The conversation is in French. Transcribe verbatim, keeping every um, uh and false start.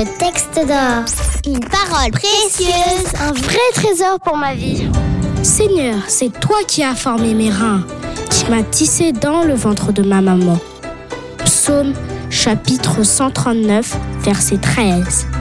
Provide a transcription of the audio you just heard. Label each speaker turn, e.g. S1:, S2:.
S1: Le texte d'or. Une parole précieuse. Un vrai trésor pour ma vie.
S2: Seigneur, c'est toi qui as formé mes reins, qui m'as tissé dans le ventre de ma maman. Psaume chapitre cent trente-neuf, verset treize.